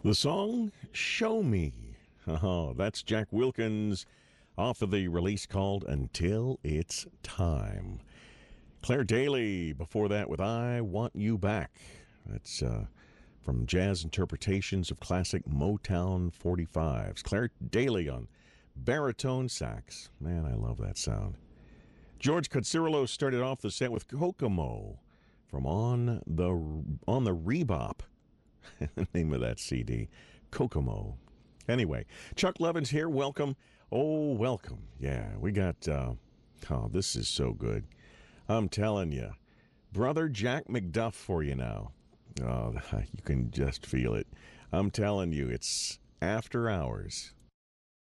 The song Show Me. Oh, that's Jack Wilkins off of the release called Until It's Time. Claire Daly before that with I Want You Back. That's from Jazz Interpretations of Classic Motown 45s. Claire Daly on baritone sax. Man, I love that sound. George Katsiroulos started off the set with Kokomo from On the Rebop. The name of that CD, Kokomo. Anyway, Chuck Levin's here. Welcome. Oh, welcome. Yeah, we got, this is so good. I'm telling you. Brother Jack McDuff for you now. Oh, you can just feel it. I'm telling you, it's After Hours.